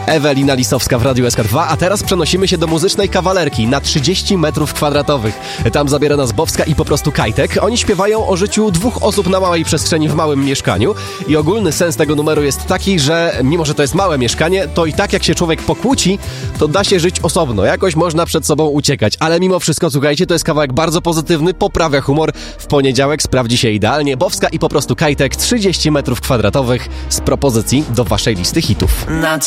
Ewelina Lisowska w Radiu SK2, a teraz przenosimy się do muzycznej kawalerki na 30 metrów kwadratowych. Tam zabiera nas Bowska i Po prostu Kajtek. Oni śpiewają o życiu dwóch osób na małej przestrzeni w małym mieszkaniu i ogólny sens tego numeru jest taki, że mimo, że to jest małe mieszkanie, to i tak jak się człowiek pokłóci, to da się żyć osobno. Jakoś można przed sobą uciekać, ale mimo wszystko, słuchajcie, to jest kawałek bardzo pozytywny, poprawia humor. W poniedziałek sprawdzi się idealnie. Bowska i Po prostu Kajtek, 30 metrów kwadratowych z propozycji do waszej listy hitów.